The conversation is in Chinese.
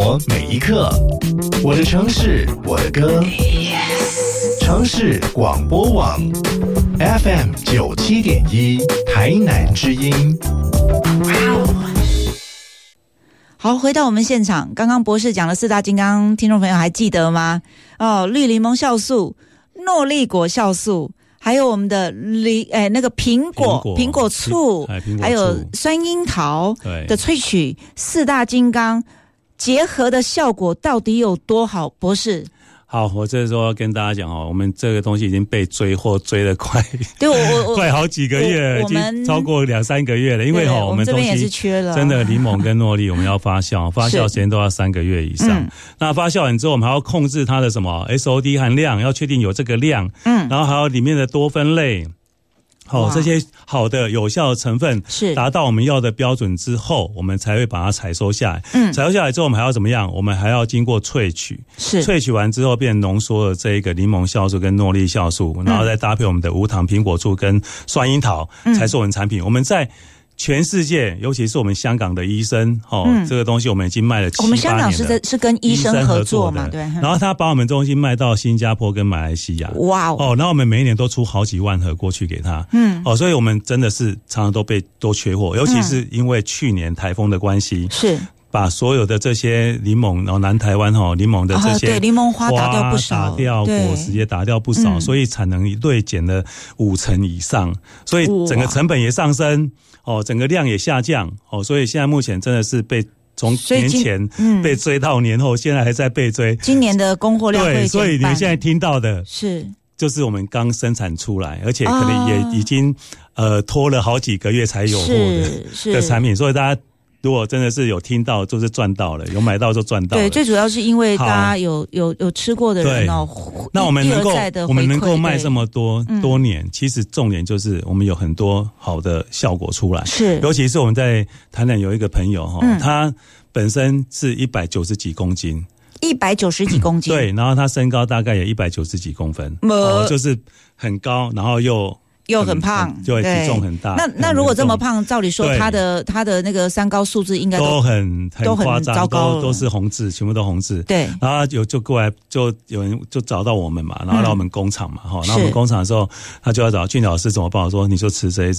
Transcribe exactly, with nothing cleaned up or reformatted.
活每一刻，我的城市，我的歌。城市广播网 F M 九七点一，台南之音。 好，回到我们现场，刚刚博士讲了四大金刚，听众朋友还记得吗？哦，绿柠檬酵素、诺丽果酵素，还有我们的梨，哎，那个苹果苹果醋，还有酸樱桃的萃取，四大金刚结合的效果到底有多好？博士。 好，我这时候要跟大家讲哦，我们这个东西已经被追货追了快， 对我我快好几个月，已经超过两三个月了。因为哈，我们东西也是缺了， 真的柠檬跟诺丽我们要发酵，发酵时间都要三个月以上。嗯、那发酵完之后，我们还要控制它的什么 S O D 含量，要确定有这个量，嗯，然后还有里面的多酚类。好，这些好的有效的成分是达到我们要的标准之后，我们才会把它采收下来。嗯，采收下来之后，我们还要怎么样？我们还要经过萃取，是萃取完之后变浓缩的这一个柠檬酵素跟诺丽酵素，然后再搭配我们的无糖苹果醋跟酸樱桃，才是我们产品。我们在全世界，尤其是我们香港的医生，哦，嗯、这个东西我们已经卖了七八年了。 我们香港是在是跟医生合作嘛，对。 然后他把我们东西卖到新加坡跟马来西亚， 哇哦！ 哦，然后我们每一年都出好几万盒过去给他，嗯，哦，所以我们真的是常常都被都缺货，尤其是因为去年台风的关系，是。把所有的这些柠檬，然后南台湾哈柠檬的这些对柠檬花打掉不少， 打掉果实也打掉不少，所以产能锐减了五成以上，所以整个成本也上升，哦，整个量也下降，哦，所以现在目前真的是被从年前被追到年后，现在还在被追。 今年的供货量会减半， 对，所以你们现在听到的是就是我们刚生产出来，而且可能也已经、哦、呃拖了好几个月才有货的的产品，所以大家。如果真的是有听到，就是赚到了；有买到就赚到了。 对，最主要是因为大家有有有吃过的人哦。 那我们能够我们能够卖这么多多年，其实重点就是我们有很多好的效果出来。是，尤其是我们在台南有一个朋友哈、嗯，他本身是一百九十几公斤。 一百九十几公斤。 对，然后他身高大概也一百九十几公分，哦，就是很高，然后又。 又很胖， 对，体重很大。 那那如果这么胖，照理说他的他的那个三高数字应该 都, 都很很夸张， 糟糕都都是红字，全部都红字。 对， 然后有就过来，就有人就找到我们嘛，然后到我们工厂嘛，哈、嗯，然后我们工厂的时候，他就要找俊老师怎么办？我说你就吃这一。